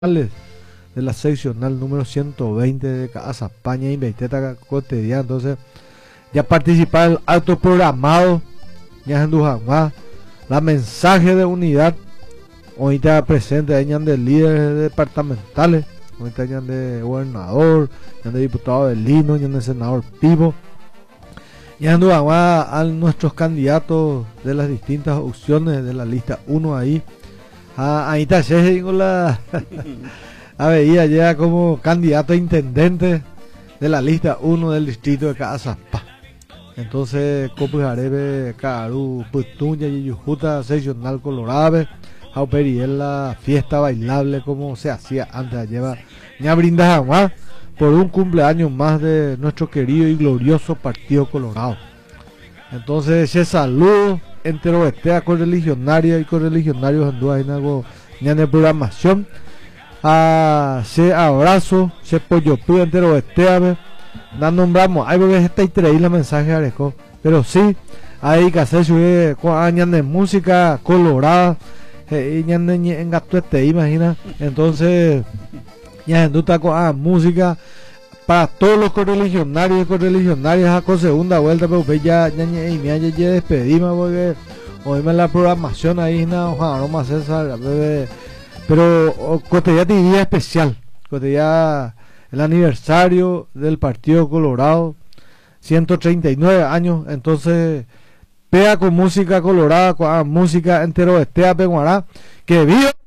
de la seccional número 120 de Casa España y Beiteta cotidiana. Entonces ya participar el acto programado ya en Dujamá, la mensaje de unidad ahorita presente hayan de líderes departamentales, ahorita hayan de gobernador, hayan de diputado de Lino, hayan de senador Pivo, ya en Dujamá a nuestros candidatos de las distintas opciones de la lista 1 ahí. Ahí está con la veía ya como candidato a intendente de la lista 1 del distrito de Casapá. Entonces Copujarebe, Caru, Putuña y Yujuta, seccional Colorado, Auperi en la fiesta bailable como se hacía antes, lleva ya brinda jamás por un cumpleaños más de nuestro querido y glorioso Partido Colorado. Entonces se saludo entero estea con religionaria y con religionarios en algo ya de programación. Se abrazo, se pollo pudo entero estea, no nombramos, hay porque está y la mensaje areco, pero sí hay que hacer subir años de música colorada y en gato imagina. Entonces ya en duda con música para todos los correligionarios y correligionarias con segunda vuelta, pero ya despedimos porque hoy me la programación ahí no más César, pero cotidiana día especial, cotidiana el aniversario del Partido Colorado, 139 años. Entonces pega con música colorada, con música entero estea peguará, que viva